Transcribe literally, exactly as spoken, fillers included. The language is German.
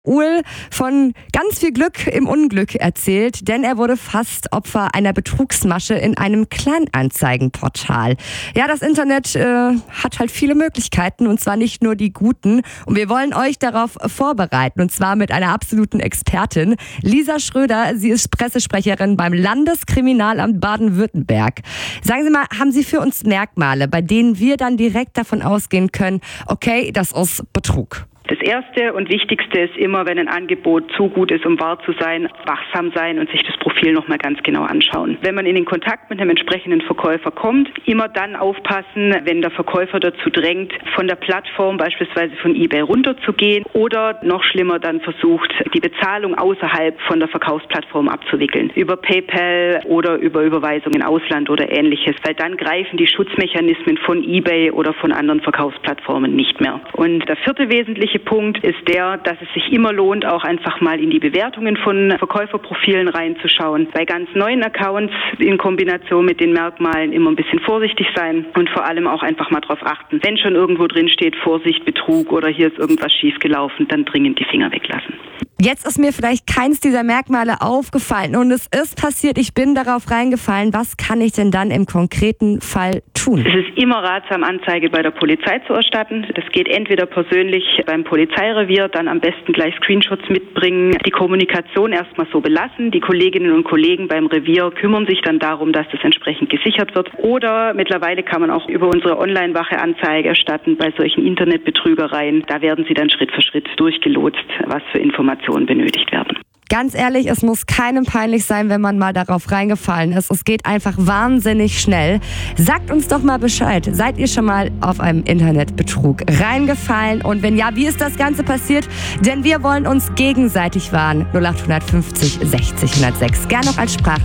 Uhl von ganz viel Glück im Unglück erzählt, denn er wurde fast Opfer einer Betrugsmasche in einem Kleinanzeigenportal. Ja, das Internet äh, hat halt viele Möglichkeiten und zwar nicht nur die guten. Und wir wollen euch darauf vorbereiten und zwar mit einer absoluten Expertin. Lisa Schröder, sie ist Pressesprecherin beim Landeskriminalamt Baden-Württemberg. Sagen Sie mal, haben Sie für uns Merkmale, bei denen wir dann direkt davon ausgehen können, okay, das ist Betrug? Das Erste und Wichtigste ist immer, wenn ein Angebot zu gut ist, um wahr zu sein, wachsam sein und sich das Profil nochmal ganz genau anschauen. Wenn man in den Kontakt mit einem entsprechenden Verkäufer kommt, immer dann aufpassen, wenn der Verkäufer dazu drängt, von der Plattform, beispielsweise von eBay, runterzugehen oder noch schlimmer dann versucht, die Bezahlung außerhalb von der Verkaufsplattform abzuwickeln. Über PayPal oder über Überweisung in Ausland oder ähnliches, weil dann greifen die Schutzmechanismen von eBay oder von anderen Verkaufsplattformen nicht mehr. Und der vierte wesentliche Punkt ist der, dass es sich immer lohnt, auch einfach mal in die Bewertungen von Verkäuferprofilen reinzuschauen. Bei ganz neuen Accounts in Kombination mit den Merkmalen immer ein bisschen vorsichtig sein und vor allem auch einfach mal darauf achten. Wenn schon irgendwo drin steht, Vorsicht, Betrug oder hier ist irgendwas schiefgelaufen, dann dringend die Finger weglassen. Jetzt ist mir vielleicht keins dieser Merkmale aufgefallen und es ist passiert, ich bin darauf reingefallen. Was kann ich denn dann im konkreten Fall tun? Es ist immer ratsam, Anzeige bei der Polizei zu erstatten. Das geht entweder persönlich beim Polizeirevier, dann am besten gleich Screenshots mitbringen, die Kommunikation erstmal so belassen. Die Kolleginnen und Kollegen beim Revier kümmern sich dann darum, dass das entsprechend gesichert wird. Oder mittlerweile kann man auch über unsere Online-Wache Anzeige erstatten bei solchen Internetbetrügereien. Da werden sie dann Schritt für Schritt durchgelotst, was für Informationen benötigt werden. Ganz ehrlich, es muss keinem peinlich sein, wenn man mal darauf reingefallen ist. Es geht einfach wahnsinnig schnell. Sagt uns doch mal Bescheid. Seid ihr schon mal auf einem Internetbetrug reingefallen? Und wenn ja, wie ist das Ganze passiert? Denn wir wollen uns gegenseitig warnen. null acht fünfzig sechzig hundertsechs. Gern noch als Sprach.